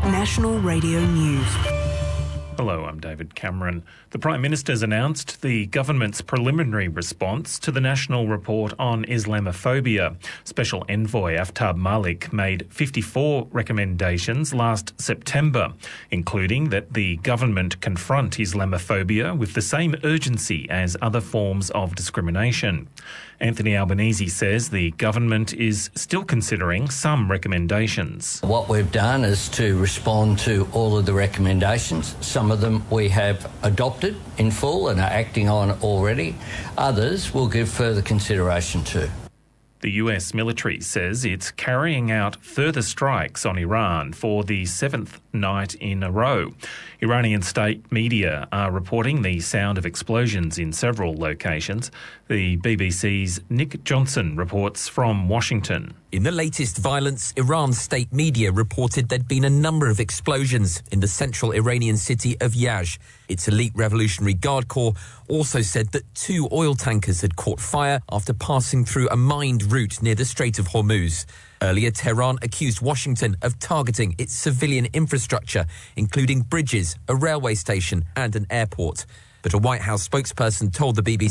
National Radio News. Hello, I'm David Cameron. The Prime Minister's announced the government's preliminary response to the National Report on Islamophobia. Special Envoy Aftab Malik made 54 recommendations last September, including that the government confront Islamophobia with the same urgency as other forms of discrimination. Anthony Albanese says the government is still considering some recommendations. What we've done is to respond to all of the recommendations. Some of them we have adopted in full and are acting on already. Others we'll give further consideration to. The US military says it's carrying out further strikes on Iran for the seventh night in a row. Iranian state media are reporting the sound of explosions in several locations. The BBC's Nick Johnson reports from Washington. In the latest violence, Iran's state media reported there'd been a number of explosions in the central Iranian city of Yazd. Its elite Revolutionary Guard Corps also said that 2 oil tankers had caught fire after passing through a mined route near the Strait of Hormuz. Earlier, Tehran accused Washington of targeting its civilian infrastructure, including bridges, a railway station and an airport. But a White House spokesperson told the BBC